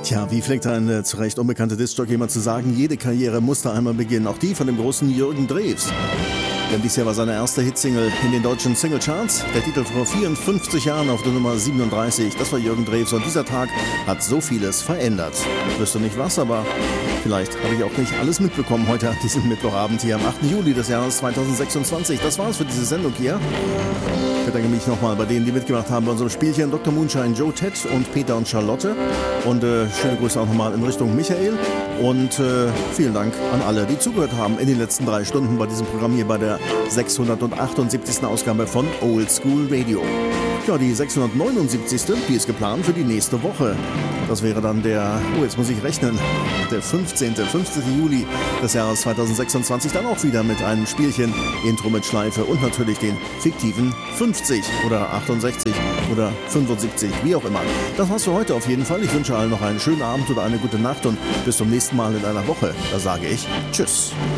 Tja, wie pflegt ein zu Recht unbekannter Diskjockey jemand zu sagen, jede Karriere musste einmal beginnen, auch die von dem großen Jürgen Drews. Denn dies Jahr war seine erste Hitsingle in den deutschen Singlecharts. Der Titel vor 54 Jahren auf der Nummer 37. Das war Jürgen Drews und dieser Tag hat so vieles verändert. Ich wüsste nicht was, aber vielleicht habe ich auch nicht alles mitbekommen heute an diesem Mittwochabend hier am 8. Juli des Jahres 2026. Das war's für diese Sendung hier. Ich bedanke mich nochmal bei denen, die mitgemacht haben bei unserem Spielchen. Dr. Moonshine, Joe, Ted und Peter und Charlotte. Und schöne Grüße auch nochmal in Richtung Michael. Und vielen Dank an alle, die zugehört haben in den letzten 3 Stunden bei diesem Programm hier bei der 678. Ausgabe von Old School Radio. Ja, die 679. die ist geplant für die nächste Woche. Das wäre dann der, jetzt muss ich rechnen, der 15. Juli des Jahres 2026. Dann auch wieder mit einem Spielchen, Intro mit Schleife und natürlich den fiktiven 50 oder 68 oder 75, wie auch immer. Das war's für heute auf jeden Fall. Ich wünsche allen noch einen schönen Abend oder eine gute Nacht und bis zum nächsten Mal in einer Woche. Da sage ich Tschüss.